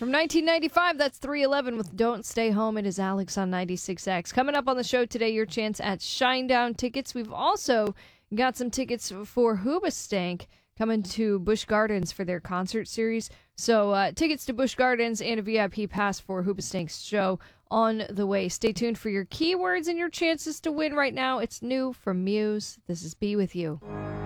From 1995, that's 311 with Don't Stay Home. It is Alex on 96X. Coming up on the show today, your chance at Shinedown tickets. We've also got some tickets for Hoobastank coming to Busch Gardens for their concert series. So tickets to Busch Gardens and a VIP pass for Hoobastank's show on the way. Stay tuned for your keywords and your chances to win right now. It's new from Muse. This is Be With You.